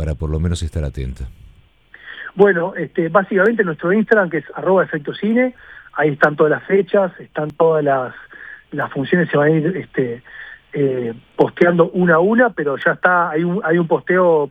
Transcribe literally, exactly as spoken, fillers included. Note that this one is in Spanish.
para por lo menos estar atento? Bueno, este, básicamente nuestro Instagram, que es arroba efecto cine, ahí están todas las fechas, están todas las, las funciones, se van a ir este, eh, posteando una a una, pero ya está, hay un, hay un posteo